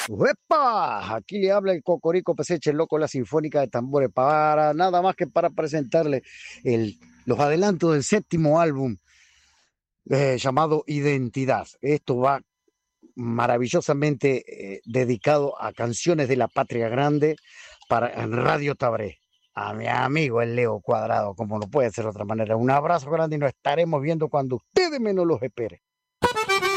¡Uepa! Aquí le habla el Cocorico Peseche, el loco, la Sinfónica de Tambores, para nada más que para presentarle los adelantos del séptimo álbum llamado Identidad. Esto va maravillosamente dedicado a canciones de la patria grande para en Radio Tabré. A mi amigo el Leo Cuadrado, como no puede ser de otra manera. Un abrazo grande y nos estaremos viendo cuando ustedes menos los esperen.